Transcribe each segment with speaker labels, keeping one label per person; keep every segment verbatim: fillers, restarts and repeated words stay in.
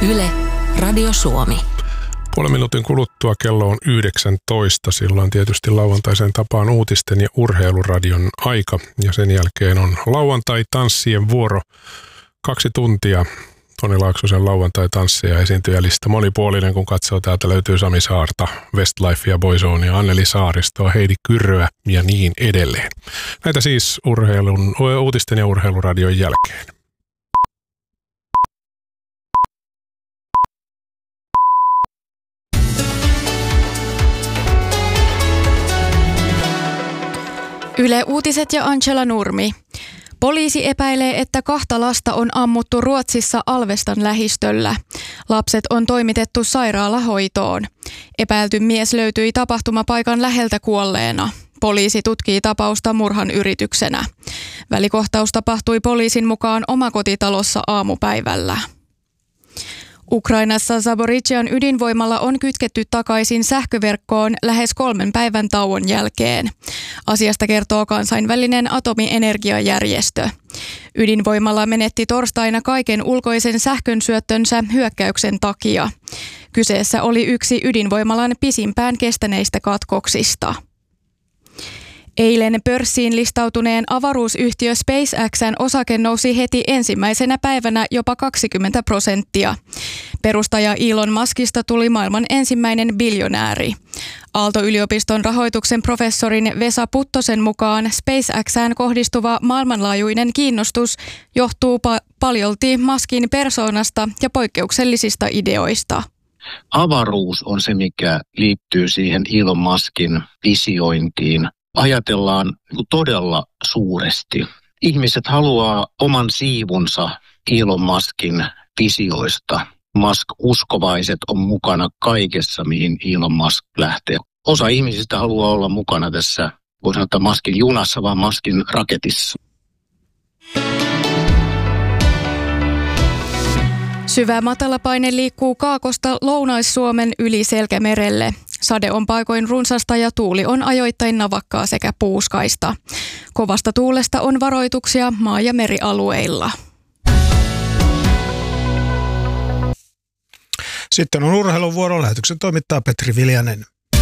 Speaker 1: Yle, Radio Suomi.
Speaker 2: Puolen minuutin kuluttua kello on yhdeksäntoista. Silloin tietysti lauantaisen tapaan uutisten ja urheiluradion aika. Ja sen jälkeen on lauantai-tanssien vuoro. Kaksi tuntia. Toni Laaksosen lauantai-tansseja ja esiintyjälista monipuolinen, kun katsoo. Täältä löytyy Sami Saarta, Westlifea, Boyzonea, Anneli Saaristoa, Heidi Kyrröä ja niin edelleen. Näitä siis urheilun, uutisten ja urheiluradion jälkeen.
Speaker 3: Yle Uutiset ja Angela Nurmi. Poliisi epäilee, että kahta lasta on ammuttu Ruotsissa Alvestan lähistöllä. Lapset on toimitettu sairaalahoitoon. Epäilty mies löytyi tapahtumapaikan läheltä kuolleena. Poliisi tutkii tapausta murhan yrityksenä. Välikohtaus tapahtui poliisin mukaan omakotitalossa aamupäivällä. Ukrainassa Zaporizhian ydinvoimalla on kytketty takaisin sähköverkkoon lähes kolmen päivän tauon jälkeen. Asiasta kertoo kansainvälinen atomienergiajärjestö. Ydinvoimalla menetti torstaina kaiken ulkoisen sähkön syöttönsä hyökkäyksen takia. Kyseessä oli yksi ydinvoimalan pisimpään kestäneistä katkoksista. Eilen pörssiin listautuneen avaruusyhtiö SpaceXn osake nousi heti ensimmäisenä päivänä jopa kaksikymmentä prosenttia. Perustaja Elon Muskista tuli maailman ensimmäinen biljonääri. Aalto-yliopiston rahoituksen professorin Vesa Puttosen mukaan SpaceXään kohdistuva maailmanlaajuinen kiinnostus johtuu pa- paljolti Muskin persoonasta ja poikkeuksellisista ideoista.
Speaker 4: Avaruus on se, mikä liittyy siihen Elon Muskin visiointiin. Ajatellaan todella suuresti. Ihmiset haluaa oman siivunsa Elon Muskin visioista. Musk-uskovaiset on mukana kaikessa, mihin Elon Musk lähtee. Osa ihmisistä haluaa olla mukana tässä, voi sanoa, että Muskin junassa, vaan Muskin raketissa.
Speaker 3: Syvä matalapaine liikkuu Kaakosta Lounais-Suomen yli Selkämerelle. Sade on paikoin runsasta ja tuuli on ajoittain navakkaa sekä puuskaista. Kovasta tuulesta on varoituksia maa- ja merialueilla.
Speaker 5: Sitten on urheiluvuoro. Lähetyksen toimittaa Petri Viljanen.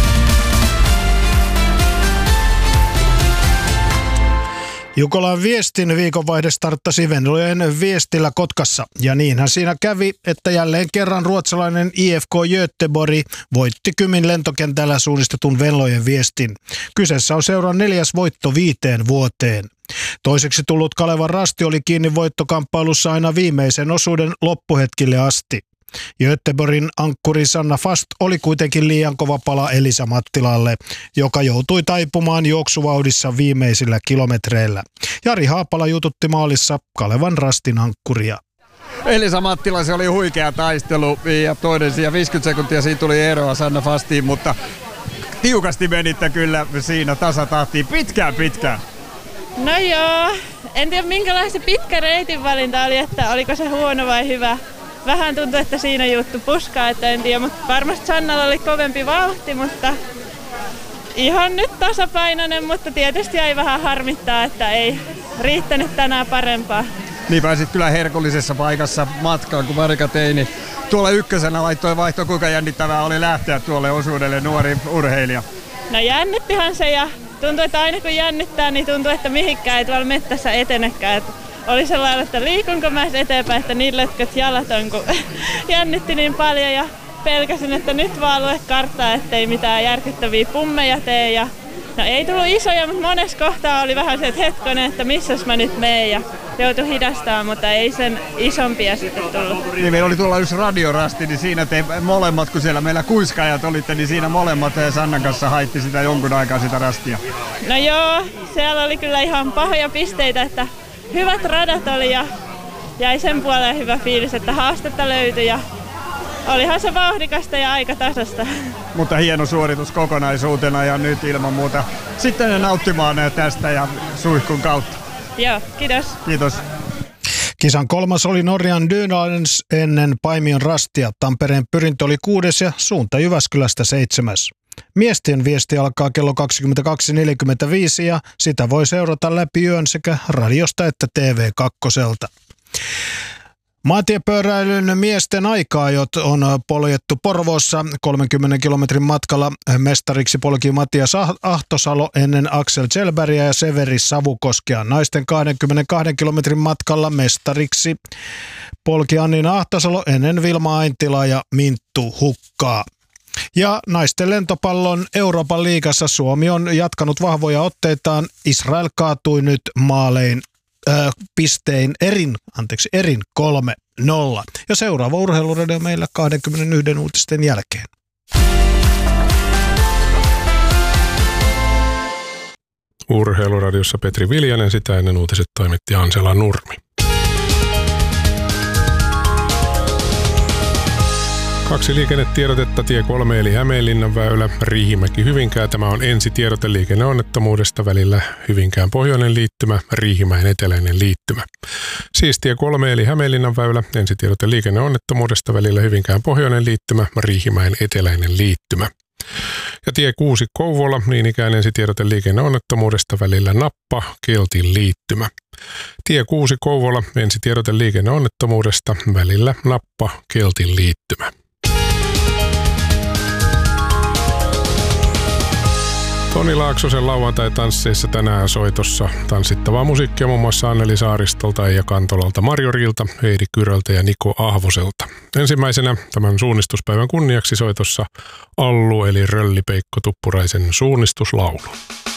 Speaker 5: Jukolan Viestin viikonvaihde starttasi Venlojen Viestillä Kotkassa. Ja niinhän siinä kävi, että jälleen kerran ruotsalainen I F K Göteborg voitti Kymin lentokentällä suunnistetun Venlojen Viestin. Kyseessä on seuran neljäs voitto viiteen vuoteen. Toiseksi tullut Kalevan Rasti oli kiinni voittokamppailussa aina viimeisen osuuden loppuhetkille asti. Göteborgin ankkuri Sanna Fast oli kuitenkin liian kova pala Elisa Mattilalle, joka joutui taipumaan juoksuvauhdissa viimeisillä kilometreillä. Jari Haapala jututti maalissa Kalevan Rastin ankkuria.
Speaker 6: Elisa Mattila, se oli huikea taistelu ja toinen sija viisikymmentä sekuntia siitä tuli eroa Sanna Fastiin, mutta tiukasti menitte kyllä siinä tasatahtiin pitkään pitkään.
Speaker 7: No joo, en tiedä minkälaista pitkä reitin valinta oli, että oliko se huono vai hyvä. Vähän tuntui, että siinä juttu puskaa, että en tiedä, mutta varmasti Sannalla oli kovempi vauhti, mutta ihan nyt tasapainoinen, mutta tietysti jäi vähän harmittaa, että ei riittänyt tänään parempaa.
Speaker 6: Niin pääsit kyllä herkullisessa paikassa matkaan, kun Marika Teini tuolla ykkösenä laittoi vaihto, kuinka jännittävää oli lähteä tuolle osuudelle nuori urheilija?
Speaker 7: No jännittihän se ja tuntui, että aina kun jännittää, niin tuntuu, että mihinkään ei tuolla mettässä etenekään. Oli sellainen, että liikunko mä eteenpäin, että niin lötkät jalat on, kun jännitti niin paljon ja pelkäsin, että nyt vaan lue karttaa, ettei mitään järkyttäviä pummeja tee. Ja no ei tullut isoja, mutta monessa kohtaa oli vähän se, että hetkonen, että missäs mä nyt meen ja joutui hidastamaan, mutta ei sen isompia sitten tullut.
Speaker 6: Niin meillä oli tuolla yksi radiorasti, niin siinä te molemmat, kun siellä meillä kuiskaajat olitte, niin siinä molemmat ja Sannan kanssa haitti sitä jonkun aikaa sitä rastia.
Speaker 7: No joo, siellä oli kyllä ihan pahoja pisteitä, että hyvät radat oli ja jäi sen puoleen hyvä fiilis, että haastetta löytyi ja olihan se vauhdikasta ja aika tasasta.
Speaker 6: Mutta hieno suoritus kokonaisuutena ja nyt ilman muuta sitten nauttimaan tästä ja suihkun kautta.
Speaker 7: Joo, kiitos.
Speaker 6: Kiitos.
Speaker 5: Kisan kolmas oli Norjan Dynalens ennen Paimion Rastia. Tampereen Pyrintö oli kuudes ja suunta Jyväskylästä seitsemäs. Miesten viesti alkaa kello kaksikymmentäkaksi neljäkymmentäviisi ja sitä voi seurata läpi yön sekä radiosta että T V kaksi. Maantiepyöräilyn miesten aika-ajot on poljettu Porvoossa. kolmenkymmenen kilometrin matkalla mestariksi polki Matias Ahtosalo ennen Axel Kjellbergia ja Severi Savukoskea. Naisten kaksikymmentäkaksi kilometrin matkalla mestariksi polki Annina Ahtosalo ennen Vilma Aintilaa ja Minttu Hukkaa. Ja naisten lentopallon Euroopan liigassa Suomi on jatkanut vahvoja otteitaan. Israel kaatui nyt maalein äh, pistein erin, anteeksi, erin kolme nolla. Ja seuraava urheiluradio meillä kaksikymmentäyksi uutisten jälkeen.
Speaker 2: Urheiluradiossa Petri Viljanen, sitä ennen uutiset toimitti Ansela Nurmi. Kaksi liikennetiedotetta, tie kolme eli Hämeenlinnan väylä, Riihimäki Hyvinkää. Tämä on ensi tiedote liikenneonnettomuudesta välillä Hyvinkään pohjoinen liittymä, Riihimäen eteläinen liittymä. Siis tie kolme eli Hämeenlinnan väylä, ensi tiedote liikenneonnettomuudesta välillä Hyvinkään pohjoinen liittymä, Riihimäen eteläinen liittymä. Ja tie kuusi Kouvola, niin ikään ensi tiedote liikenneonnettomuudesta välillä Nappa, Keltin liittymä. Tie kuusi Kouvola, ensi tiedote liikenneonnettomuudesta välillä Nappa, Keltin liittymä. Toni Laaksosen lauantai-tansseissa tänään soitossa tanssittavaa musiikkia muun muassa Anneli Saaristolta, Eija Kantolalta, Marjo Rilta, Heidi Kyröltä ja Niko Ahvoselta. Ensimmäisenä tämän suunnistuspäivän kunniaksi soitossa Allu eli Rölli Peikko Tuppuraisen suunnistuslaulu.